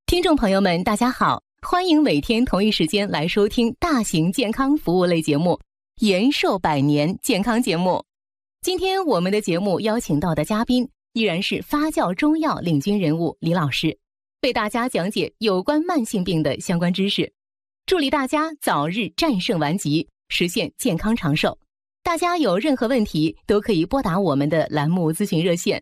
听众朋友们，大家好，欢迎每天同一时间来收听大型健康服务类节目《延寿百年健康节目》。今天我们的节目邀请到的嘉宾依然是发酵中药领军人物李老师，为大家讲解有关慢性病的相关知识，助力大家早日战胜顽疾，实现健康长寿。大家有任何问题都可以拨打我们的栏目咨询热线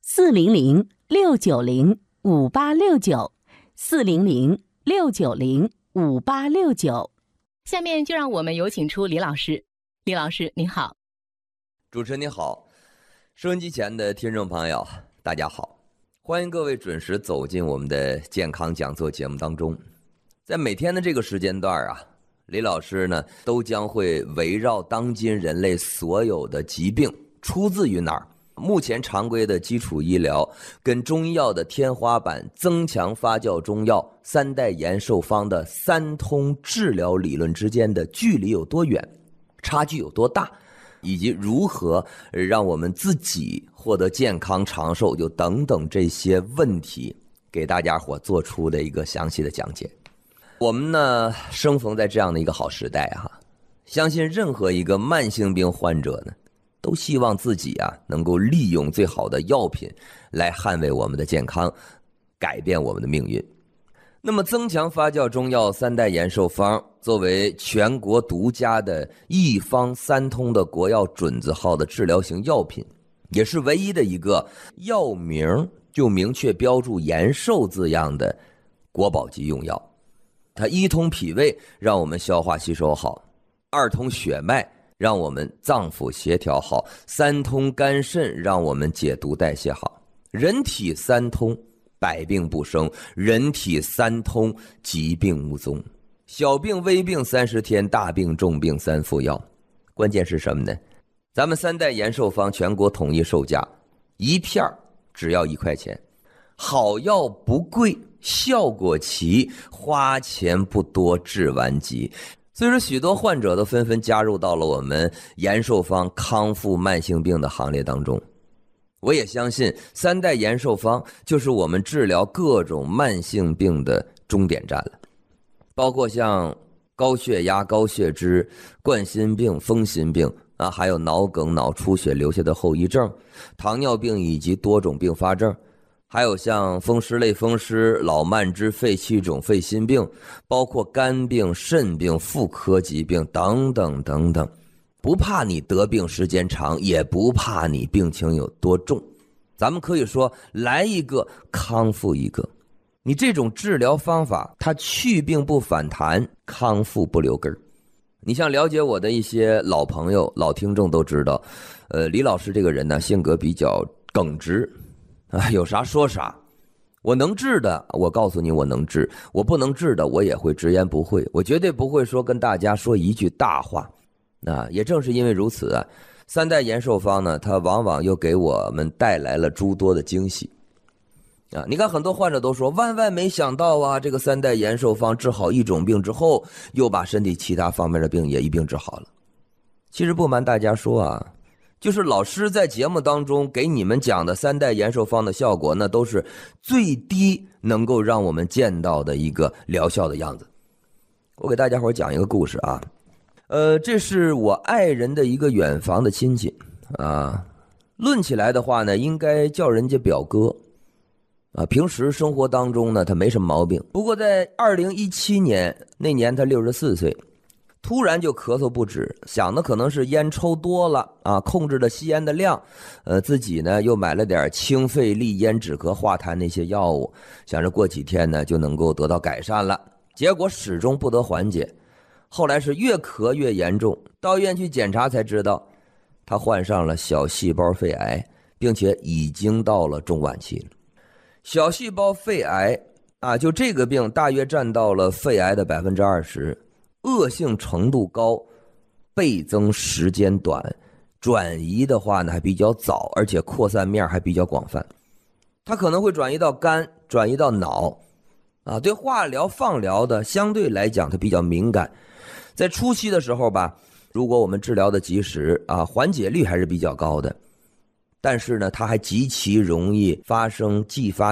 400-690-5869，400-690-5869。下面就让我们有请出李老师。李老师您好。 主持人你好，收音机前的听众朋友大家好，欢迎各位准时走进我们的健康讲座节目当中。在每天的这个时间段啊，李老师呢都将会围绕当今人类所有的疾病出自于哪儿，目前常规的基础医疗跟中医药的天花板增强发酵中药三代延寿方的三通治疗理论之间的距离有多远，差距有多大，以及如何让我们自己获得健康长寿，就等等这些问题给大家伙做出的一个详细的讲解。我们呢生逢在这样的一个好时代哈，相信任何一个慢性病患者呢都希望自己能够利用最好的药品来捍卫我们的健康，改变我们的命运。那么增强发酵中药三代延寿方作为全国独家的一方三通的国药准字号的治疗型药品，也是唯一的一个药名就明确标注延寿字样的国宝级用药。它一通脾胃，让我们消化吸收好；二通血脉，让我们脏腑协调好；三通肝肾，让我们解毒代谢好。人体三通，百病不生；人体三通，疾病无踪。小病微病30天，大病重病3副药。关键是什么呢？咱们三代延寿方全国统一售价，一片只要1块钱。好药不贵，效果齐，花钱不多，治顽疾。所以说许多患者都纷纷加入到了我们延寿方康复慢性病的行列当中。我也相信三代延寿方就是我们治疗各种慢性病的终点站了，包括像高血压、高血脂、冠心病、风心病还有脑梗、脑出血留下的后遗症、糖尿病以及多种并发症，还有像风湿类风湿、老慢支、肺气肿、肺心病，包括肝病、肾病、妇科疾病等等等等。不怕你得病时间长，也不怕你病情有多重，咱们可以说来一个康复一个。你这种治疗方法，它去病不反弹，康复不留根儿。你像了解我的一些老朋友、老听众都知道，李老师这个人呢，性格比较耿直有啥说啥。我能治的，我告诉你我能治；我不能治的，我也会直言不讳。我绝对不会说跟大家说一句大话。也正是因为如此三代延寿方呢，它往往又给我们带来了诸多的惊喜。你看很多患者都说，万万没想到这个三代延寿方治好一种病之后，又把身体其他方面的病也一并治好了。其实不瞒大家说就是老师在节目当中给你们讲的三代延寿方的效果，那都是最低能够让我们见到的一个疗效的样子。我给大家伙讲一个故事这是我爱人的一个远房的亲戚论起来的话呢，应该叫人家表哥平时生活当中呢，他没什么毛病。不过在2017年那年，他64岁，突然就咳嗽不止，想的可能是烟抽多了控制了吸烟的量，自己呢又买了点清肺利咽止咳化痰那些药物，想着过几天呢就能够得到改善了，结果始终不得缓解。后来是越咳越严重，到医院去检查才知道他患上了小细胞肺癌，并且已经到了中晚期了。小细胞肺癌就这个病大约占到了肺癌的20%，恶性程度高，倍增时间短，转移的话呢还比较早，而且扩散面还比较广泛。它可能会转移到肝，转移到脑对化疗放疗的相对来讲它比较敏感。在初期的时候吧，如果我们治疗的及时缓解率还是比较高的，但是呢它还极其容易发生继发